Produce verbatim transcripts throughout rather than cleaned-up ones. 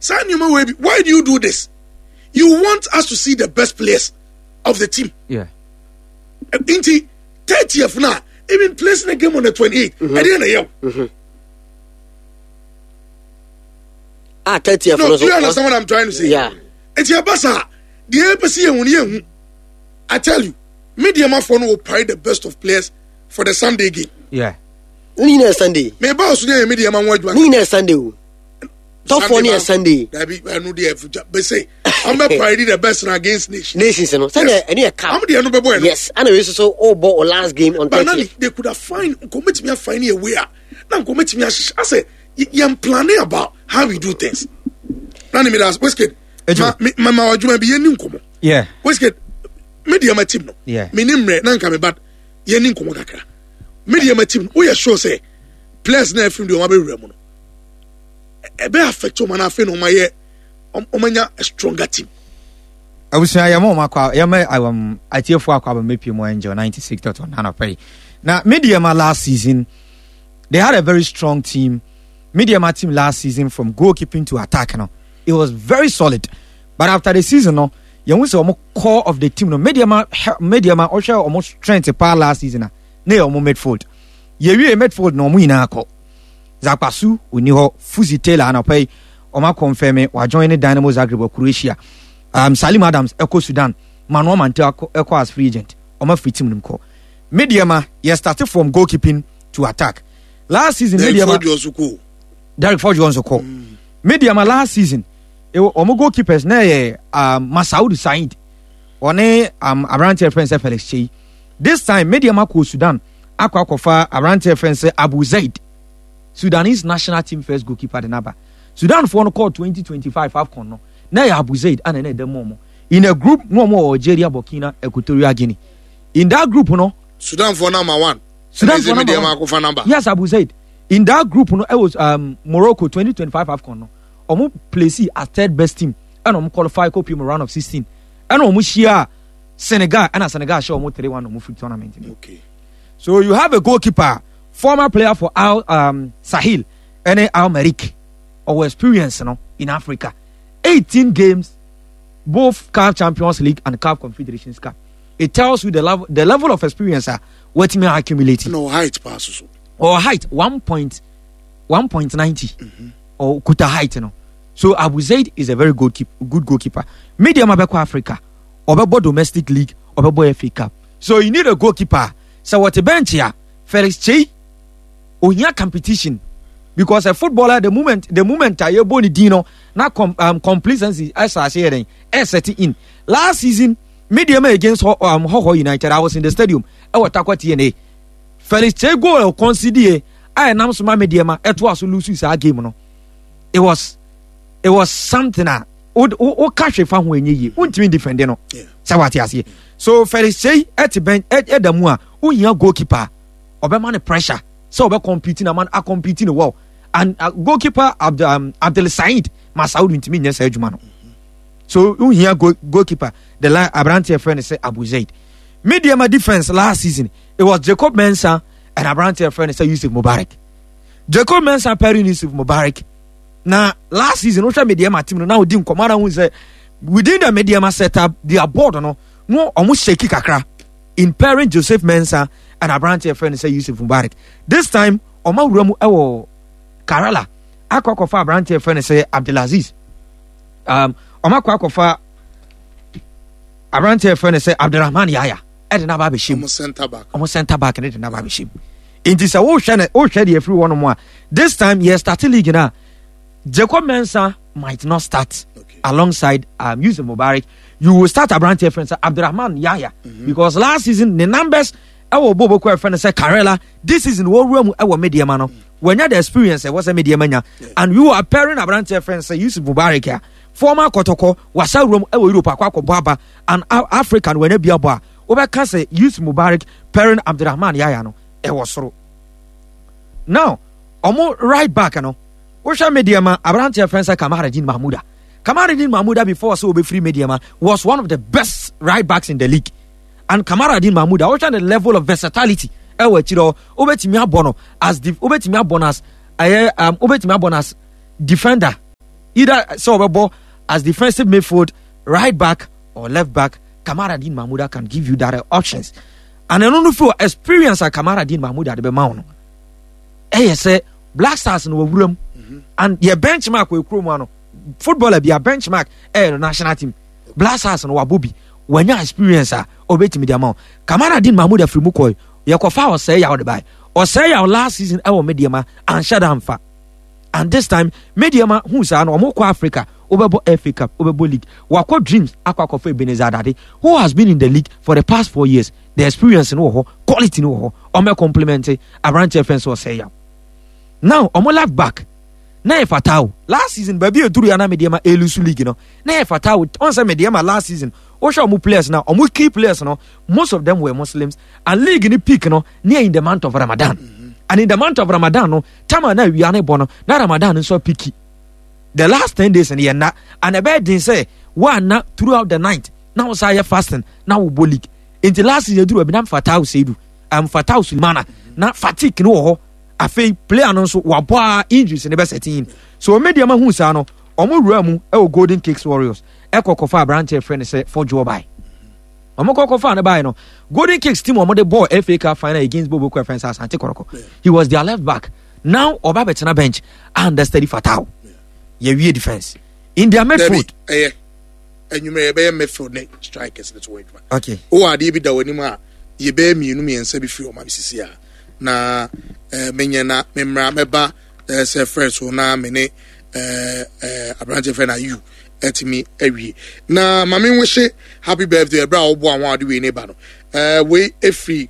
Why do you do this? You want us to see the best players of the team. Yeah. Into thirtieth now, even placing a game on the twenty-eighth. Mm-hmm. At the end of the year. Mm-hmm. Ah, thirtieth. No, do you understand what I'm trying to say? Yeah. It's your basa. The A P C and I tell you, media phone will pride the best of players for the Sunday game. Yeah. Nina Sunday. Me boss today media man watch. Nina Sunday. Top four near Sunday. I know the but say I'm not pride the best against nations. Nations, you know. Sunday any a cup. I'm the no boy. Yes, and we so all ball last game on thirty. They could have find commit me find a way. Now commit me I say you're planning about how we do things. Now me that's Westgate. My my my be yenim komo. Yeah. Westgate media my team no. Yeah. Me nimre na nka me bad yenim komo kakra. Media my team we sure say players na film do ma be remu no. E be affect o man afi no ma ye o manya a stronger team. I was saying, I'm on I'm at your four club, maybe more enjoy ninety-six dot one Hanape. Now, Mediama last season, they had a very strong team. Mediama team last season from goalkeeping to attack, you know, it was very solid. But after the season, no, you want to core of the team. No, Mediama, Mediama, also almost strength to par last season. Ne almost midfield. You really midfield no mu ina ko. Zakpasu, Uniho, Fuzi Taylor, Hanape, Oma confirm or joining Dynamo Zagreb or Croatia. Um, Salim Adams, Echo Sudan, Manuel Mantel, Echo as free agent. Oma free team ko. Mediama, he started from goalkeeping to attack. Last season, Derek Mediama. Ford also cool. Derek Ford also cool. Mm. Mediama last season, it was Omo goalkeepers ne um Masaoud Said, one um Abrante friends Felix Chey. This time, Mediama ko Sudan, Aqua Kofa Abrante friends Abu Zaid, Sudanese national team first goalkeeper the number. Sudan for no call twenty twenty-five AFCON no. Na Abu Zaid and then the momo in a group no more Algeria, Burkina, Equatorial Guinea. In that group, no Sudan for number one. Sudan for number one. For number. Yes, Abu Zaid. In that group, no, it was um Morocco twenty twenty-five AFCON. No, omu place as third best team, and omu qualify copy round of sixteen, and omu share Senegal and Senegal show omu three one omu free tournament. Okay. So you have a goalkeeper, former player for Al um Sahel, and Al Merrick, our experience, you know, in Africa. eighteen games, both C A F Champions League and C A F Confederations Cup. It tells you the level, the level of experience uh, what me accumulating. No height passes. Or height one point one point ninety mm-hmm. or kuta height, you know. So Abu Zaid is a very good keep, good goalkeeper. Medium Abeko Africa, or domestic league, or F A Cup. So you need a goalkeeper. So what a bench here, Felix Chey, or here competition. Because a footballer, the moment the moment I boni dino na com, um, complacency as I say then set in. Last season, medium against um Ho United, I was in the stadium. I was takwa T N A. Felix Chey goal concede. I announced my medium it was lose this game no. It was it was something ah. O o catch a fan when ye untimi defend no. So what you say. So Felix Chey at the bench at the mua unya goalkeeper. Obema the pressure. So we competing a man are competing well. And uh, goalkeeper Abdul um, Abdel Said Masaoud intimi nyesa adwuma no. So who here go, goalkeeper the line Abrante friend say Abu Zaid. Medium defense last season it was Jacob Mensah and Abrante friend say Yusuf Mubarak. Jacob Mensah pairing Yusuf Mubarak. Now last season no medium team now dim komara who say within the medium setup they are board no no almost shaky kakra in pairing Joseph Mensah and Abrante friend say Yusuf Mubarak. This time Oma Uramu ewo Karala, Aquacofa Branche friend say Abdelaziz. Um, Omaqua Kofa Abrante friend say Abdurrahman Yaya. Edna Babishim. Almost center back. Almost center back and Edna Babishim. It is a ocean, ocean, every one more. This time, yes, starting league now. Jacob Mensah might not start okay. alongside um, Yusuf Mubarak. You will start Abrante friend say Abdurrahman Yaya. Mm-hmm. Because last season, the numbers, our Bobo friend say Karela. This season, what room our media man. When you had the experience, it was a media mania, yeah. and you are pairing Abrante friends, say Yusuf Mubarak, former Kotoko, was a room, Europe, Kwako Baba, and African when you be a bar. Over can say Yusuf Mubarak, pairing Abdurrahman Yayano, it was so. Now, almost right back, you know, Osha media man, Abrante friends, like Kamaradin Mahmuda. Kamaradin Mahmuda before so be free media man was one of the best right backs in the league, and Kamaradin Mahmuda, Osha the level of versatility. Ewe chiro obetimi abono as the obetimi abonas aye um obetimi abonas defender either so Obebo as defensive midfield, right back or left back. Kamaradin Mahmuda can give you that uh, options. And I don't know for experience at Kamaradin Mahmuda the Bemauno. Eh, say Black Stars no room and your benchmark with Krumano. Footballer be a benchmark eh the national team. Black Stars no Wabubi. When you experience ah obey me the amount. Kamaradin Mahmuda from Mukoy. Yakofa or say out the buy. Or say our last season our Mediama and Shadamfa. And this time Mediama who's an Omoko Africa. Obebo F A Cup, Obebo League. Wako Dreams, Aqua Kofe Benezadade, who has been in the league for the past four years. The experience in Oho, quality in Oho, Ome complemented a branch offense or say. Now, Omo left back. Na Fatao. Last season, baby, you do yana mediama Elusu League, you know. Na Fatao, once mediama last season. Osha mu players now, Omu key players now. Most of them were Muslims. And league in the peak, you know, near in the month of Ramadan. Mm-hmm. And in the month of Ramadan, no, Tama na we are bono, na Ramadan is so picky. The last ten days in the end, and a bed didn't say one na throughout the night. Now say fasting. Now we bolig. In the last year, do a binam fatao sedu. I'm fatao sulmana. Na fatigue no ho. I feel play announce wabwa injuries in the best team. So media man who sano. Omo ruamu e Golden Kicks Warriors. Eko kofa branch friend say for job by. Omo kofa na buy no. Golden Kicks team omo the ball F A Cup final against Bobo Friends as Ante Koroko. He was their left back. Now Oba Betena bench and the steady fatao. Ye we defense in their midfield. Eh, and you may be midfield ne strikers. Let's wait. Okay. Oh, I did that when you ma ye be me no me and say before my missus na eh menyana memra meba eh say first so na me ne eh eh abrante friend are you at me every na mama wish happy birthday bra obo an ade we ne ba no eh we every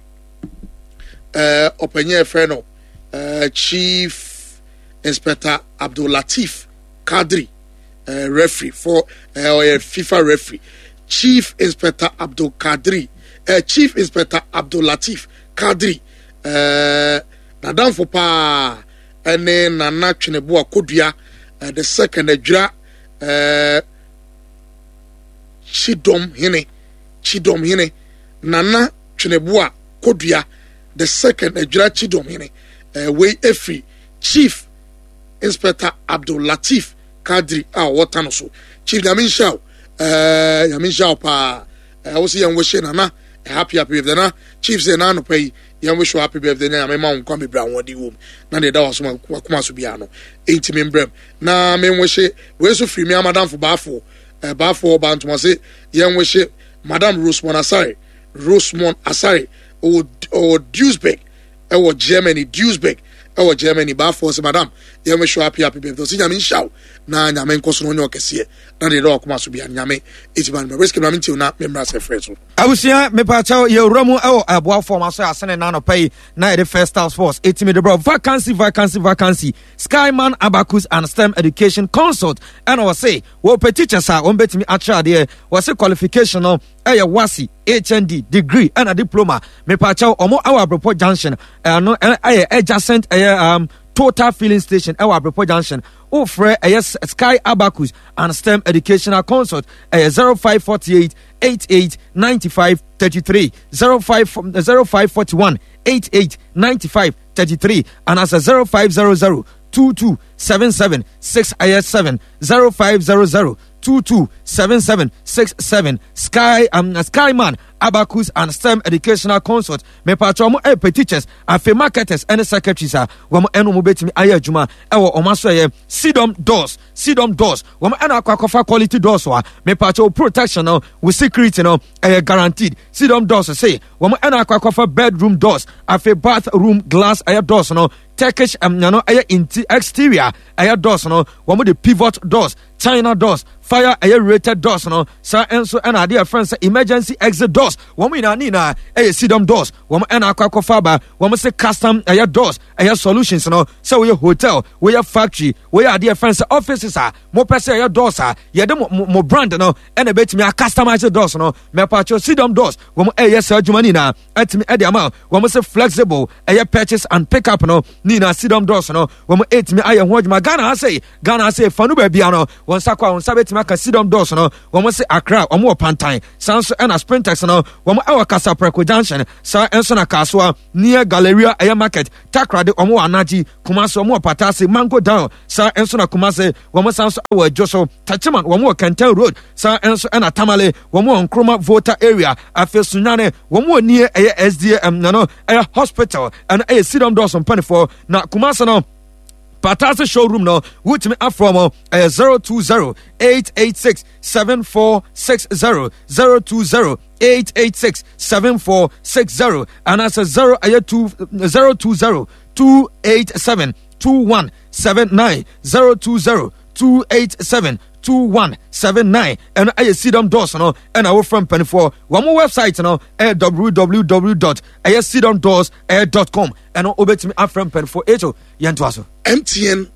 eh openye friend no eh Chief Inspector Abdul Latif Kadri, uh, referee for uh, or a FIFA referee, Chief Inspector Abdul Kadri, uh, Chief Inspector Abdul Latif Kadri, uh, Nadam for pa, and then Nana Chinebua Kodia, uh, the second Ejra, uh, Chidom Hine, Chidom Hine, Nana Chinebua Kodia, the second Ejra Chidom Hine, uh, way every Chief Inspector Abdul Latif Kadri ah watano so Chief Yamin Shao eh Yamin Shao pa I was young wish na happy happy birthday na Chief say na no pay young wish happy birthday na me ma nko me bra won di wom na de da was ma kuma so bia no enti me mbrem na me wish we so free me madam for bafo eh bafo ba ntoma say young wish Madam Rosemont Asare Rosemont Asare o o Duisburg e wo Germany Duisburg e wo Germany bafo say madam young wish happy happy birthday so Yamin Shao na nyame nkoso no nyo kese na de do akoma so bia nyame etiban me risk na me ntiu na me mra se fresh so awusia me pa chaw ye wramu e aboa form aso asene na no pay na the first house force etimi de bro vacancy vacancy vacancy Skyman Abacus and STEM Education Consult and I say wo pe teachers are on betimi atra de wo say qualification no e wasi H N D degree and a diploma me pa chaw omo our Abreport Junction e no e adjacent e um Total Filling Station ewa Abreport Junction offer a yes Sky Abacus and STEM Educational Consult a zero five four eight eight eight nine five three three zero five zero five four one eight eight nine five three three and as a zero five zero zero two two seven seven six seven zero five zero zero two two seven seven six seven Sky um Skyman Abacus and STEM Educational Consult me patromo e pe teachers afi marketers and secretaries are wo mo eno mo betimi aye adwuma e wo omaso ye Sidom doors Sidom doors wo mo eno akwakofa quality doors wa me patro protection no with security no e guaranteed Sidom doors say wo mo eno akwakofa bedroom doors afi bathroom glass aye doors no Turkish um you know aye exterior aye doors no wo mo the pivot doors China doors fire aye rated doors no sa enso and ade friends emergency exit doors wo mo ina ni na aye Sidom doors wo mo ena akwakofa ba wo mo say custom aye doors aye solutions no say we hotel we factory we ade friends offices are mo pese aye doors are ye de mo brand no ena betimi a customize doors no me pacho Sidom doors wo mo aye say adwuma na atimi ade ama wo mo say flexible aye purchase and pick up no ni na Sidom doors no wo mo etimi aye ho adwuma Ghana say Ghana say fanu ba bia no won sakwa won sabetimi obetumi aka sidom doors no wɔn se Accra wɔn wɔ Pantan sanso ɛna Sprintex no wɔn ɛwɔ Kasapreko Junction saa ɛnso na Kasoa near Galleria ɛyɛ market Takrade wɔn wɔ Anaji Kumasi wɔn wɔ Patase Mango Down saa ɛnso na Kumasi wɔn sanso ɛwɔ Adwoso Tachiman wɔn wɔ Kenten Road saa ɛnso ɛna Tamale wɔn wɔ Nkrumah voter area afei Sunyane wɔn wɔ near ɛyɛ S D M no ɛyɛ hospital ɛna ɛyɛ sidom doors mpanyinfoɔ na Kumasi no Patase showroom no which me from uh, zero two zero eight eight six seven four six zero zero two zero eight eight six seven four six zero and that's a zero uh, two zero two zero two eight seven two one seven nine zero two zero two eight seven two one seven nine and I see them doors no and our from penny for one more website no at w w w dot i see them doors dot com and over to me I'm from penny for eight yantuaso M T N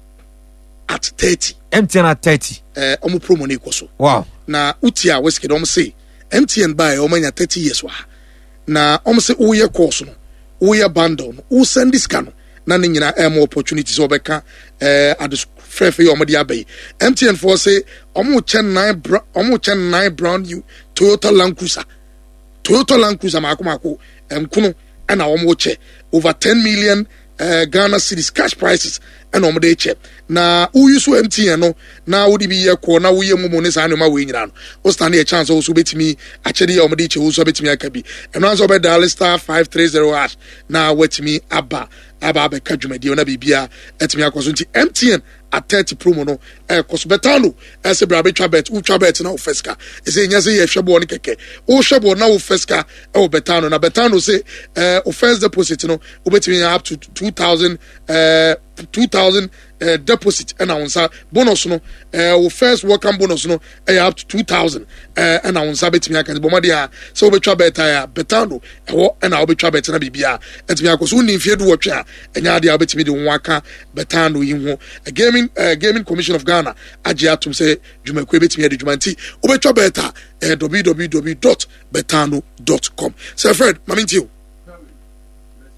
at thirty M T N at thirty eh omo promo ne koso wow na utia weske dom say M T N buy omanya thirty years wa na om say wo ye course no wo ye bundle no wo send this can na ne nyina em opportunities obeka eh ade fefe yo mede abai M T N for say omo chen nine omo chen nine brand new Toyota Land Cruiser Toyota Land Cruiser mako mako em kuno na omo che over ten million uh, Ghana cedis cash prices and omo dey che na who use M T N no na wo di bi ye ko na wo ye mumu ne sa no ma we nyina no o stand a chance so betimi a che dey omo dey che wo so betimi aka bi and once obe dial star five three zero hash na wetimi aba aba be ka dwumadi na bibia etimi akoso nti M T N at thirty promo no eh koso betano e se bra betwa bet u twa bet na o feska e se nya se ye hwebo ne keke o hwebo na o feska e o betano na betano se eh o first deposit no o betimi up to two thousand uh two thousand uh, deposit and our bonus no uh, our first welcome bonus no uh, up to two thousand uh, and our betimi aka bomadia so we twa bet ya betano e and our betwa bet na bibia etimi akoso ni fie do wotwe a enya dia betimi de ho aka betano yi ho a gaming uh, gaming commission of Ghana agia tum say dwumakwe betimi de dwumanti obetwa bet uh, w w w dot betano dot com so Fred maminti